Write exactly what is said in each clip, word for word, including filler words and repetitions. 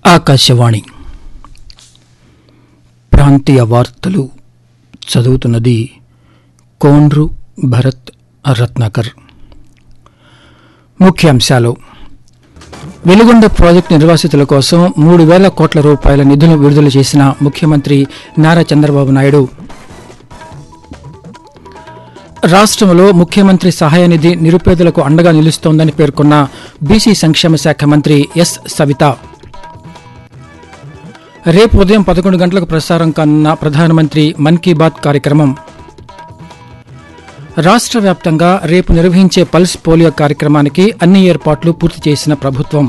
ఆకాశవాణి ప్రాంతీయ వార్తలు చదువుతున్నది కోండ్రు భరత్ రత్నాకర్. ముఖ్యాంశాలు: వెలుగొండ ప్రాజెక్టు నిర్వాసితుల కోసం మూడు వేల కోట్ల రూపాయల నిధులు విడుదల చేసిన ముఖ్యమంత్రి నారా చంద్రబాబు నాయుడు. రాష్ట్రంలో ముఖ్యమంత్రి సహాయ నిధి నిరుపేదలకు అండగా నిలుస్తోందని పేర్కొన్న బీసీ సంక్షేమ శాఖ మంత్రి ఎస్ సవిత. రేపు ఉదయం పదకొండు గంటలకు ప్రసారం కానున్న ప్రధానమంత్రి మన్ కీ బాత్ కార్యక్రమం. రాష్ట్ర వ్యాప్తంగా రేపు నిర్వహించే పల్స్ పోలియో కార్యక్రమానికి అన్ని ఏర్పాట్లు పూర్తి చేసిన ప్రభుత్వం.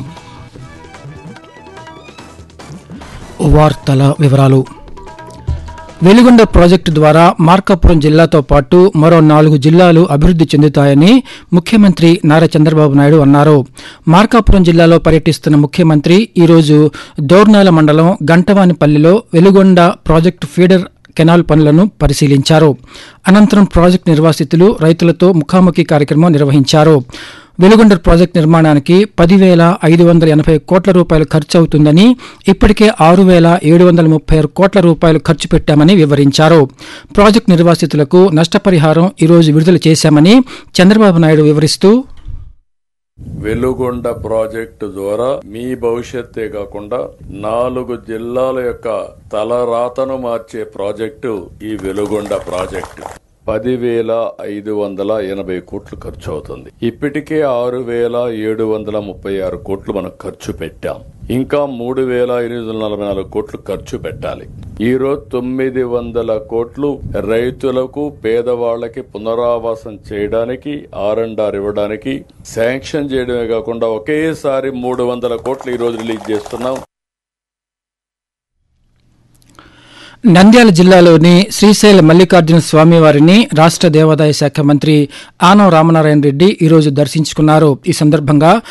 వార్తల వివరాలు. వెలుగొండ ప్రాజెక్టు ద్వారా మార్కాపురం జిల్లాతో పాటు మరో నాలుగు జిల్లాలు అభివృద్ది చెందుతాయని ముఖ్యమంత్రి నారా చంద్రబాబు నాయుడు అన్నారు. మార్కాపురం జిల్లాలో పర్యటిస్తున్న ముఖ్యమంత్రి ఈరోజు దౌర్నాల మండలం గంటవానిపల్లిలో వెలుగొండ ప్రాజెక్టు ఫీడర్ కెనాల్ పనులను పరిశీలించారు. అనంతరం ప్రాజెక్టు నిర్వాసితులు, రైతులతో ముఖాముఖి కార్యక్రమం నిర్వహించారు. వెలుగొండ ప్రాజెక్టు నిర్మాణానికి పదివేల ఐదు వందల ఎనభై కోట్ల రూపాయలు ఖర్చు అవుతుందని, ఇప్పటికే ఆరు వేల ఏడు వందల ముప్పై ఆరు కోట్ల రూపాయలు ఖర్చు పెట్టామని వివరించారు. ప్రాజెక్టు నిర్వాసితులకు నష్టపరిహారం ఈరోజు విడుదల చేశామని చంద్రబాబు నాయుడు వివరిస్తూ, వెలుగొండ ప్రాజెక్టు ద్వారా మీ భవిష్యత్తే కాకుండా నాలుగు జిల్లాల యొక్క తలరాతను మార్చే ప్రాజెక్టు ఈ వెలుగొండ ప్రాజెక్టు. పదివేల ఐదు వందల ఎనభై కోట్లు ఖర్చు అవుతుంది. ఇప్పటికే ఆరు వేల ఏడు వందల ముప్పై ఆరు కోట్లు మనం ఖర్చు పెట్టాం. ఇంకా మూడు వేల ఎనిమిది వందల నలభై నాలుగు కోట్లు ఖర్చు పెట్టాలి. ఈ రోజు తొమ్మిది వందల కోట్లు రైతులకు, పేదవాళ్లకి పునరావాసం చేయడానికి, ఆర్ అండ్ ఆర్ ఇవ్వడానికి శాంక్షన్ చేయడమే కాకుండా ఒకేసారి మూడు వందల కోట్లు ఈ రోజు రిలీజ్ చేస్తున్నాం. నంద్యాల జిల్లాలోని శ్రీశైల మల్లికార్జున స్వామివారిని రాష్ట్ర దేవాదాయ శాఖ మంత్రి ఆనం రామనారాయణ రెడ్డి ఈరోజు దర్శించుకున్నారు. ఈ సందర్భంగా